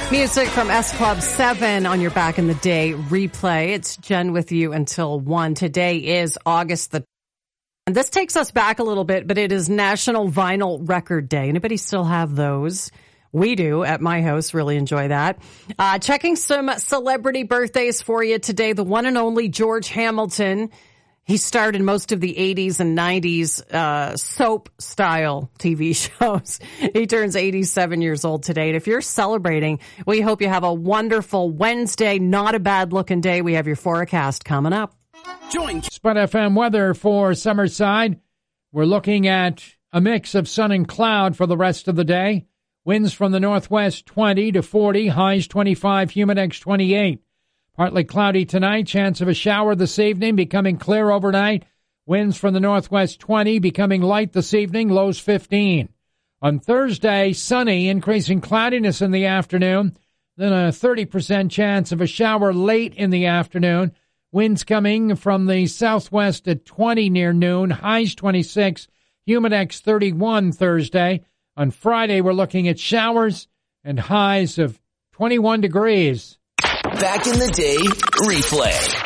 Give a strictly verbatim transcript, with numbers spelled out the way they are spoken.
Music from S Club seven on your Back in the Day replay. It's Jen with you until one. Today is August the and this takes us back a little bit, but it is National Vinyl Record Day. Anybody still have those? We do at my house. Really enjoy that. Uh, checking some celebrity birthdays for you today. The one and only George Hamilton. He starred in most of the eighties and nineties uh soap-style T V shows. He turns eighty-seven years old today. And if you're celebrating, we hope you have a wonderful Wednesday. Not a bad-looking day. We have your forecast coming up. Join Spud F M weather for Summerside. We're looking at a mix of sun and cloud for the rest of the day. Winds from the northwest twenty to forty, highs twenty-five, humidex twenty-eight. Partly cloudy tonight, chance of a shower this evening, becoming clear overnight. Winds from the northwest twenty, becoming light this evening, lows fifteen. On Thursday, sunny, increasing cloudiness in the afternoon, then a thirty percent chance of a shower late in the afternoon. Winds coming from the southwest at twenty near noon, highs twenty-six, humidex thirty-one Thursday. On Friday, we're looking at showers and highs of twenty-one degrees. Back in the Day replay.